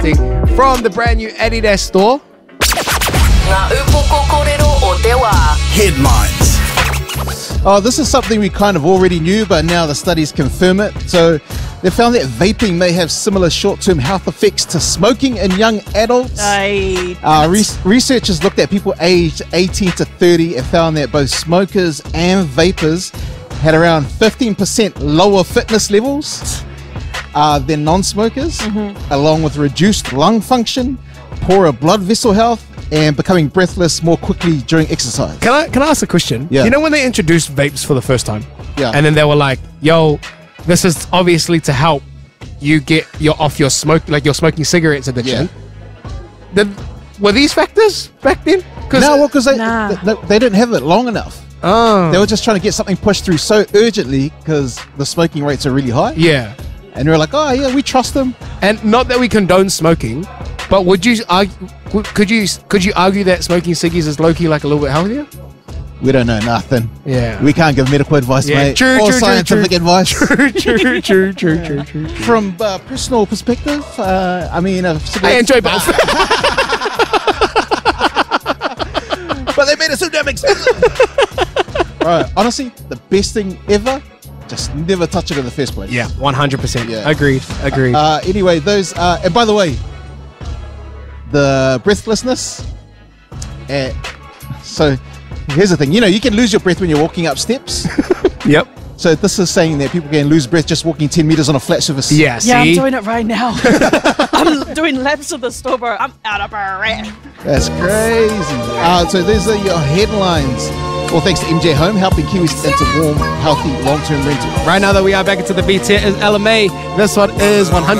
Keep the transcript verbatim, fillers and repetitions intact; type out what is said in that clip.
something from the brand new Adidas store. Headlines. Oh, this is something we kind of already knew, but now the studies confirm it. So they found that vaping may have similar short-term health effects to smoking in young adults. Aye. Uh, re- researchers looked at people aged eighteen to thirty and found that both smokers and vapors had around fifteen percent lower fitness levels uh, than non-smokers, mm-hmm. along with reduced lung function, poorer blood vessel health, and becoming breathless more quickly during exercise. Can I can I ask a question? Yeah. You know when they introduced vapes for the first time? Yeah. And then they were like, yo, this is obviously to help you get your off your smoke, like your smoking cigarettes addiction. Yeah. Did, were these factors back then? No, well, because they, Nah. they, they didn't have it long enough. Oh. They were just trying to get something pushed through so urgently because the smoking rates are really high. Yeah. And they were like, oh, yeah, we trust them. And not that we condone smoking, but would you argue, could you could you argue that smoking ciggies is low-key like a little bit healthier? We don't know nothing. Yeah. We can't give medical advice, Yeah, mate. true, or true, true, scientific true. advice. True, true, true, true, true, true. From uh, personal perspective, uh, I mean, uh, I enjoy both. but they made it so damn expensive. Right, honestly, the best thing ever, just never touch it in the first place. Yeah, one hundred percent. Yeah. Agreed, agreed. Uh, anyway, those, uh, and by the way, the breathlessness, uh, so here's the thing, you know, you can lose your breath when you're walking up steps. Yep. So this is saying that people can lose breath just walking ten meters on a flat surface. Yeah, see? Yeah, I'm doing it right now. I'm doing laps of the store, bro. I'm out of breath. That's crazy. Uh, so these are your headlines. Well, thanks to M J Home, helping Kiwis into warm, healthy, long-term rental. Right now that we are back into the beats, here is L M A. This one is one hundred.